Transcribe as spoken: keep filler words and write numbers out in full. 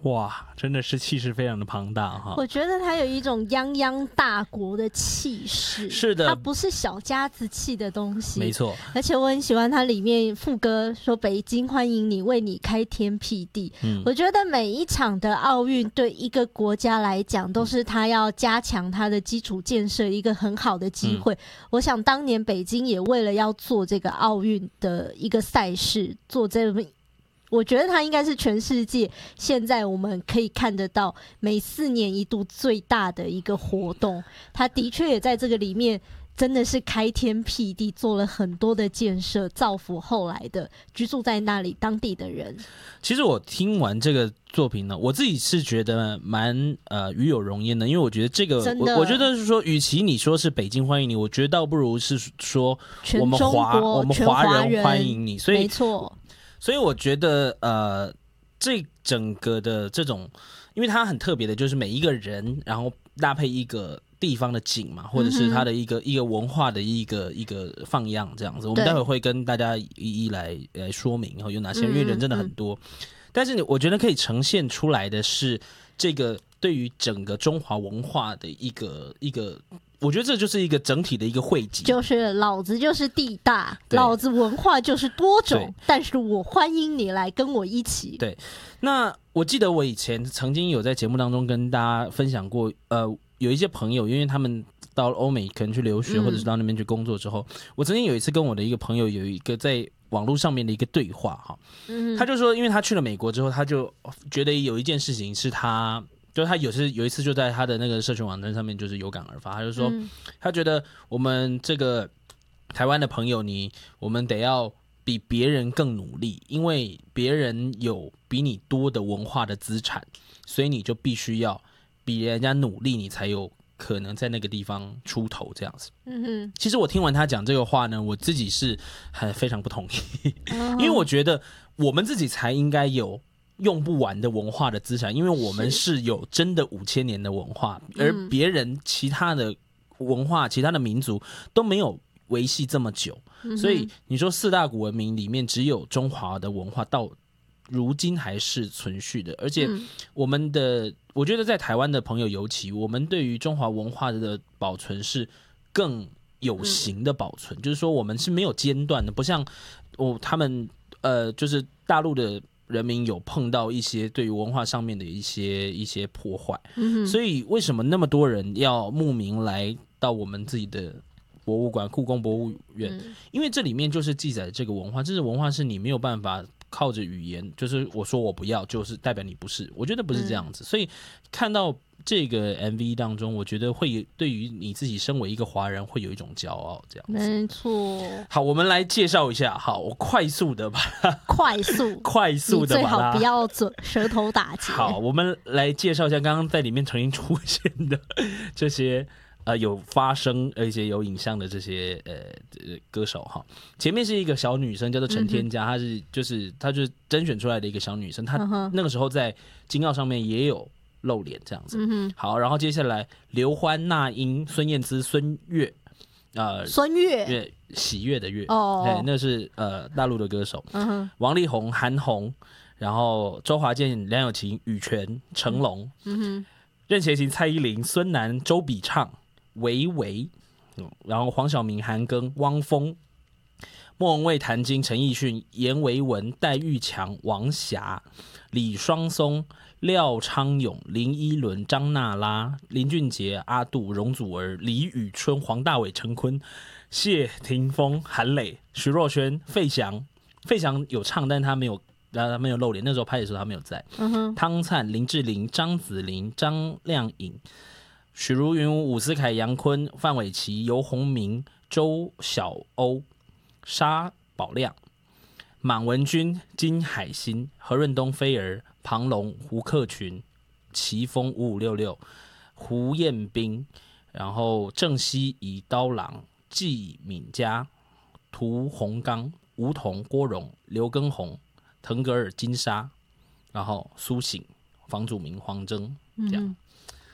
哇，真的是气势非常的庞大哈！ 我觉得他有一种泱泱大国的气势， 是的， 他不是小家子气的东西， 没错。 而且我很喜欢他里面副歌说“北京欢迎你，为你开天辟地”嗯。我觉得每一场的奥运对一个国家来讲，都是他要加强他的基础建设一个很好的机会。嗯、我想当年北京也为了要做这个奥运的一个赛事，做这么。我觉得它应该是全世界现在我们可以看得到每四年一度最大的一个活动，它的确也在这个里面真的是开天辟地，做了很多的建设，造福后来的居住在那里当地的人。 其实我听完这个作品呢，我自己是觉得蛮呃与有荣焉的，因为我觉得这个我我觉得是说，与其你说是北京欢迎你，我觉得倒不如是说我们华我们华人欢迎你，所以没错。 所以我觉得，呃，这整个的这种，因为它很特别的，就是每一个人，然后搭配一个地方的景嘛，或者是它的一个、嗯、一个文化的一个一个放样这样子。我们待会会跟大家一一来来说明，有哪些，因为人真的很多。嗯嗯但是我觉得可以呈现出来的是这个对于整个中华文化的一个一个。我觉得这就是一个整体的一个汇集， 就是老子就是地大，老子文化就是多种，但是我欢迎你来跟我一起。 对，那我记得我以前曾经有在节目当中跟大家分享过，呃，有一些朋友，因为他们到欧美可能去留学，或者是到那边去工作之后，嗯、我曾经有一次跟我的一个朋友有一个在网络上面的一个对话哈，嗯、他就说，因为他去了美国之后，他就觉得有一件事情是他。就他有次有一次就在他的那个社群网站上面就是有感而发，他就说、嗯、他觉得我们这个台湾的朋友你我们得要比别人更努力，因为别人有比你多的文化的资产，所以你就必须要比人家努力，你才有可能在那个地方出头这样子。嗯哼，其实我听完他讲这个话呢，我自己是很非常不同意，因为我觉得我们自己才应该有用不完的文化的资产，因为我们是有真的五千年的文化，而别人其他的文化、其他的民族都没有维系这么久，嗯、所以你说四大古文明里面只有中华的文化到如今还是存续的，而且我们的、嗯、我觉得在台湾的朋友尤其，我们对于中华文化的保存是更有形的保存，嗯、就是说我们是没有间断的，不像哦他们呃就是大陆的。人民有碰到一些对于文化上面的一些一些破坏、嗯、所以为什么那么多人要慕名来到我们自己的博物馆故宫博物院、嗯、因为这里面就是记载这个文化，这是文化是你没有办法靠着语言就是我说我不要就是代表你不是，我觉得不是这样子、嗯、所以看到这个 M V 当中，我觉得会对于你自己身为一个华人会有一种骄傲，这样子。 没错。 好，我们来介绍一下。好，我快速的把它快速快速的把它， 你最好不要嘴舌头打结。 好，我们来介绍一下刚刚在里面曾经出现的这些呃有发声而且有影像的这些呃歌手哈。前面是一个小女生叫做陈天嘉，嗯、她是就是她就是甄选出来的一个小女生，她那个时候在金奥上面也有露脸这样子、嗯，好，然后接下来刘欢、那英、孙燕姿、孙悦，呃， 孙悦， 喜悦的悦， 哦， 对，那是呃大陆的歌手，嗯、王力宏、韩红，然后周华健、梁咏琪、羽泉、成龙，嗯哼，任贤齐、蔡依林、孙楠、周笔畅、维维，然后黄晓明、韩庚、汪峰。莫文蔚、谭晶、陈奕迅、严维文、戴玉强、王霞、李双松、廖昌永、林依轮、张娜拉、林俊杰、阿杜、容祖儿、李宇春、黄大炜、陈坤、谢霆锋、韩磊、徐若瑄、费翔。费翔有唱，但他没有，他没有露脸。那时候拍的时候他没有在。嗯、汤灿、林志玲、张子琳、张靓颖、许茹芸、伍思凯、杨坤、范玮琪、游鸿明、周晓鸥、沙宝亮、满文军、金海心、何润东、菲儿、庞龙、胡克群、齐峰、五五六六、胡彦斌，然后郑希怡、刀郎、纪敏佳、涂洪刚、吴桐、郭荣、刘畊宏、腾格尔、金莎，然后苏醒、房祖名、黄征，这样。嗯